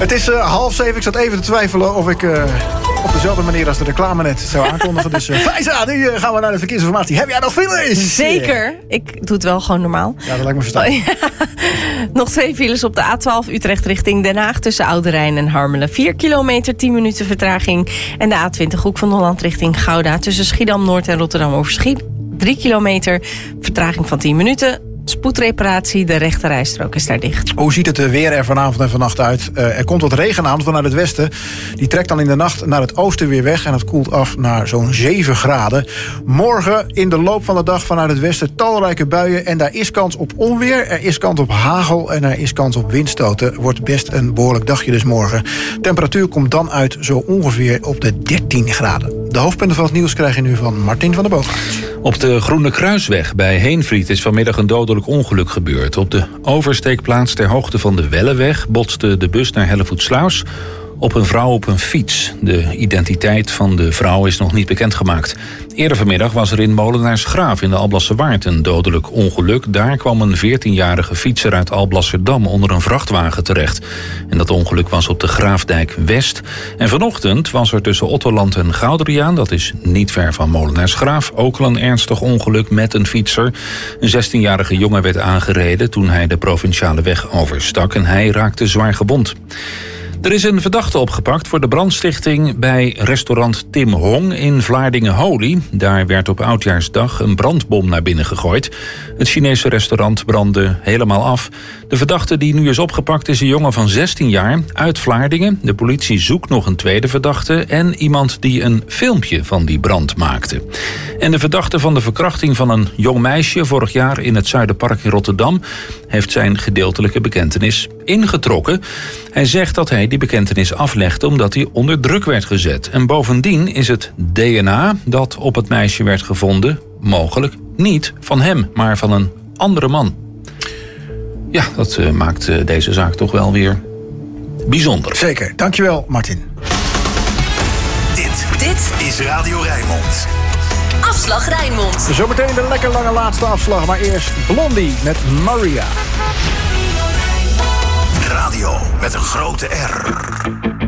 Het is 6:30. Ik zat even te twijfelen of ik op dezelfde manier als de reclame net zou aankondigen. Dus Faiza, nu gaan we naar de verkeersinformatie. Heb jij nog files? Zeker. Ik doe het wel gewoon normaal. Ja, dat lijkt me verstandig. Nog 2 files op de A12 Utrecht richting Den Haag tussen Oude Rijn en Harmelen. 4 kilometer, 10 minuten vertraging. En de A20 Hoek van Holland richting Gouda tussen Schiedam-Noord en Rotterdam-Overschie. 3 kilometer, vertraging van 10 minuten. Spoedreparatie, de rechterrijstrook is daar dicht. Hoe ziet het weer er vanavond en vannacht uit? Er komt wat regen aan vanuit het westen. Die trekt dan in de nacht naar het oosten weer weg. En het koelt af naar zo'n 7 graden. Morgen in de loop van de dag vanuit het westen talrijke buien. En daar is kans op onweer, er is kans op hagel en er is kans op windstoten. Wordt best een behoorlijk dagje dus morgen. Temperatuur komt dan uit zo ongeveer op de 13 graden. De hoofdpunten van het nieuws krijg je nu van Martin van der Boogaard. Op de Groene Kruisweg bij Heenvliet is vanmiddag een dodelijk ongeluk gebeurd. Op de oversteekplaats ter hoogte van de Welleweg botste de bus naar Hellevoetsluis op een vrouw op een fiets. De identiteit van de vrouw is nog niet bekendgemaakt. Eerder vanmiddag was er in Molenaarsgraaf in de Alblasserwaard een dodelijk ongeluk. Daar kwam een 14-jarige fietser uit Alblasserdam onder een vrachtwagen terecht. En dat ongeluk was op de Graafdijk West. En vanochtend was er tussen Ottoland en Gouderiaan, dat is niet ver van Molenaarsgraaf, ook al een ernstig ongeluk met een fietser. Een 16-jarige jongen werd aangereden toen hij de provinciale weg overstak en hij raakte zwaar gewond. Er is een verdachte opgepakt voor de brandstichting bij restaurant Tim Hong in Vlaardingen-Holy. Daar werd op Oudjaarsdag een brandbom naar binnen gegooid. Het Chinese restaurant brandde helemaal af. De verdachte die nu is opgepakt is een jongen van 16 jaar uit Vlaardingen. De politie zoekt nog een tweede verdachte en iemand die een filmpje van die brand maakte. En de verdachte van de verkrachting van een jong meisje vorig jaar in het Zuiderpark in Rotterdam heeft zijn gedeeltelijke bekentenis ingetrokken. Hij zegt dat hij die bekentenis aflegde omdat hij onder druk werd gezet. En bovendien is het DNA dat op het meisje werd gevonden mogelijk niet van hem, maar van een andere man. Ja, dat maakt deze zaak toch wel weer bijzonder. Zeker. Dankjewel, Martin. Dit is Radio Rijnmond. Afslag Rijnmond. Zometeen de lekker lange laatste afslag, maar eerst Blondie met Maria. Radio met een grote R.